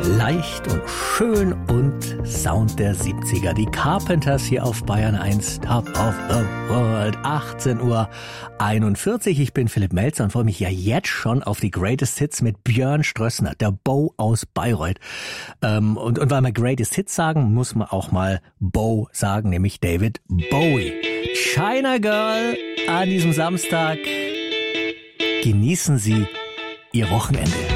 Leicht und schön und Sound der 70er. Die Carpenters hier auf Bayern 1, Top of the World, 18:41 Uhr. Ich bin Philipp Melzer und freue mich ja jetzt schon auf die Greatest Hits mit Björn Strössner, der Bo aus Bayreuth. Und weil wir Greatest Hits sagen, muss man auch mal Bo sagen, nämlich David Bowie. China Girl an diesem Samstag. Genießen Sie Ihr Wochenende.